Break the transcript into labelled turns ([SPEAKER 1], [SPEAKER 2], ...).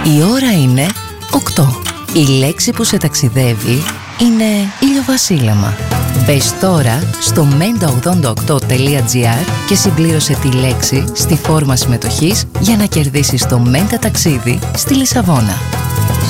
[SPEAKER 1] Η ώρα είναι 8. Η λέξη που σε ταξιδεύει είναι ηλιοβασίλεμα. Μπες τώρα στο menta88.gr και συμπλήρωσε τη λέξη στη φόρμα συμμετοχής για να κερδίσεις το Menta ταξίδι στη Λισαβόνα.